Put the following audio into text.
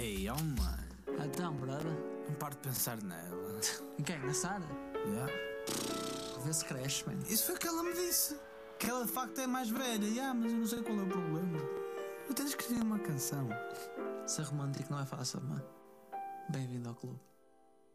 Ei, oh mano, Então, brother, não paro de pensar nela. em quem? Na Sara? Yeah. Vê se cresce, mano. Isso foi o que ela me disse. Que ela de facto é mais velha. Mas eu não sei qual é o problema. Eu tenho de escrever uma canção. Ser romântico não é fácil, mano. Bem-vindo ao clube.